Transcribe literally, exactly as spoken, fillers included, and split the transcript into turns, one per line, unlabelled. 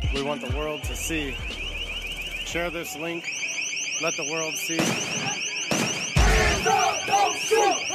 we want the world to see. Share this link. Let the world see.
Hands up, don't shoot!